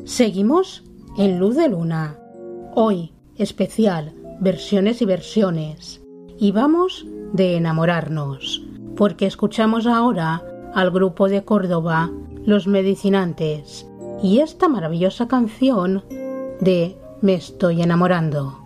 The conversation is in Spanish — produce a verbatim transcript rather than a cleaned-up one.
Seguimos en Luz de Luna. Hoy, especial, versiones y versiones. Y vamos de enamorarnos, porque escuchamos ahora al grupo de Córdoba, Los Medicinantes, y esta maravillosa canción de Me estoy enamorando.